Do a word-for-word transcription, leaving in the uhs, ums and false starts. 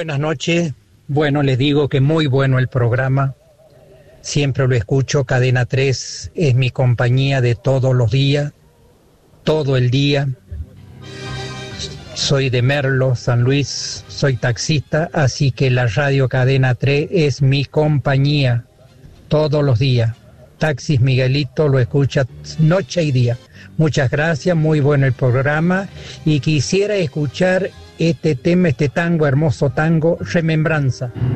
Buenas noches. Bueno, les digo que muy bueno el programa. Siempre lo escucho. Cadena tres es mi compañía de todos los días, todo el día. Soy de Merlo, San Luis, soy taxista, así que la radio Cadena tres es mi compañía todos los días. Taxis Miguelito lo escucha noche y día. Muchas gracias, muy bueno el programa y quisiera escuchar este tema, este tango, hermoso tango, Remembranza.